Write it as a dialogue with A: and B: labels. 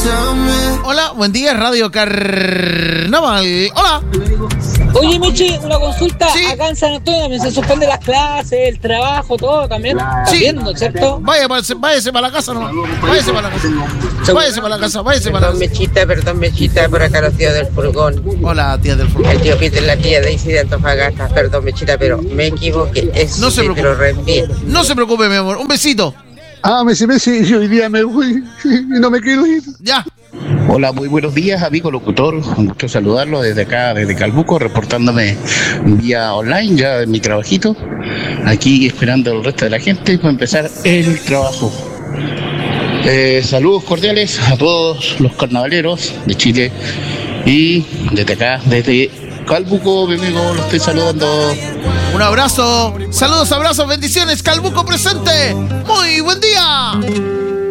A: Hola, buen día, Radio Carnaval. Hola.
B: Oye, Michi, una consulta.
A: Sí.
B: Acá en San Antonio también se suspenden las clases, el trabajo, todo también.
A: Sí.
B: Viendo, ¿cierto?
A: Váyase para la casa, ¿no? Váyase para la casa. Váyase para la casa, váyase para la casa.
C: Perdón, Mechita, por acá los tíos del furgón.
A: Hola, tía del fútbol.
C: El tío Peter, la tía Daisy de Antofagasta. Perdón, Mechita, pero me equivoqué. Eso
A: No se
C: sí,
A: preocupe.
C: te lo reenvié.
A: No se preocupe, mi amor. Un besito.
D: Messi, yo hoy día me voy y no me quiero ir.
A: Ya.
E: Hola, muy buenos días, amigo locutor. Un gusto saludarlo desde acá, desde Calbuco, reportándome vía online ya de mi trabajito. Aquí esperando el resto de la gente para empezar el trabajo. Saludos cordiales a todos los carnavaleros de Chile. Y desde acá, desde Calbuco, mi amigo, lo estoy saludando.
A: Un abrazo. Saludos, abrazos, bendiciones. Calbuco presente. Muy buen día.